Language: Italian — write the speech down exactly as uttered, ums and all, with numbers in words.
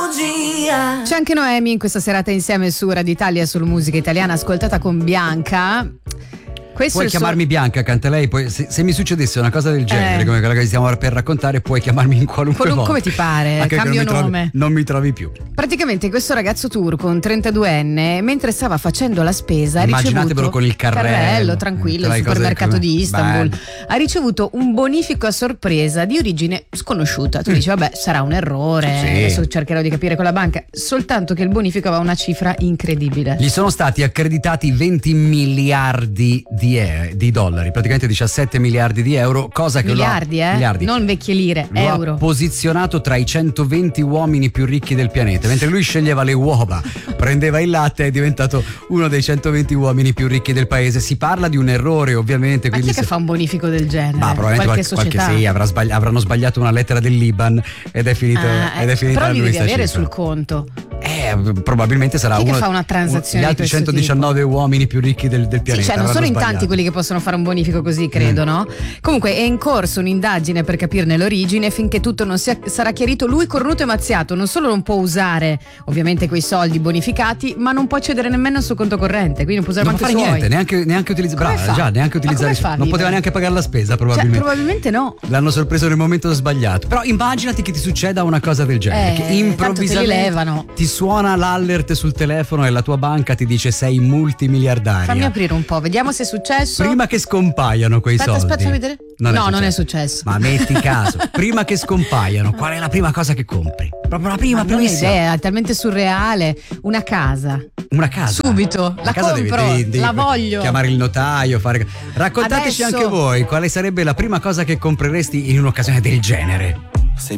nostalgia. C'è anche Noemi in questa serata insieme su Radio Italia, sul Musica Italiana, ascoltata con Bianca. Questo puoi chiamarmi suo... Bianca, canta lei. Poi, se, se mi succedesse una cosa del genere, eh. come quella che stiamo per raccontare, puoi chiamarmi in qualunque Qualun- modo. come ti pare, Anche cambio non nome. Mi trovi, non mi trovi più. Praticamente questo ragazzo turco, un trentaduenne, mentre stava facendo la spesa, ha Immaginatevelo ricevuto con il carrello, tranquillo, tra al le cose supermercato che- di Istanbul, bello. ha ricevuto un bonifico a sorpresa di origine sconosciuta. Tu dici vabbè, sarà un errore, Sì. adesso cercherò di capire con la banca, soltanto che il bonifico aveva una cifra incredibile. Gli sono stati accreditati venti miliardi di, e- di dollari, praticamente diciassette miliardi di euro, cosa che Miliardi, lo ha, eh? miliardi. Non vecchie lire, Lo euro. ha posizionato tra i centoventi uomini più ricchi del pianeta. Mentre lui sceglieva le uova, prendeva il latte, è diventato uno dei centoventi uomini più ricchi del paese. Si parla di un errore, ovviamente. Ma chi Quindi è che se- fa un bonifico del genere? Ma probabilmente qualche qualche, società? qualche sì, avrà sbagli- avranno sbagliato una lettera del Liban ed è finito. Ah, ed è eh, finita però li lui devi sta avere cifra. sul conto. Eh, probabilmente sarà Chi che uno fa una transazione gli di altri questo centodiciannove uomini più ricchi del, del Sì, pianeta. cioè non sono avranno in tanti sbagliato. quelli che possono fare un bonifico così, credo, Mm. no? Comunque è in corso un'indagine per capirne l'origine. Finché tutto non sia, sarà chiarito, lui cornuto e mazziato non solo non può usare ovviamente quei soldi bonificati, ma non può accedere nemmeno al suo conto corrente, quindi non può usare Non può manco fare i suoi. niente, neanche, neanche utilizzare. Come Brava, fa? già, neanche Ma utilizzare. come fa a Non poteva vivere? neanche pagare la spesa, Cioè, probabilmente. probabilmente no. L'hanno sorpreso nel momento sbagliato. Però immaginati che ti succeda una cosa del genere. Eh, che tanto te li improvvisamente levano. ti suona l'alert sul telefono e la tua banca ti dice sei multimiliardaria. Fammi aprire un po', vediamo se è successo. Prima che scompaiano quei Aspetta, soldi. aspetta, fammi vedere. Non no, è non è successo. successo. Ma metti caso, prima che scompaiano, qual è la prima cosa che compri? Proprio la prima, Ma non ho primissima. idea, è talmente surreale. Una casa. Una casa. Subito, la casa devi- compro, devi- devi la voglio. Chiamare il notaio, fare. Raccontateci Adesso. anche voi quale sarebbe la prima cosa che compreresti in un'occasione del genere.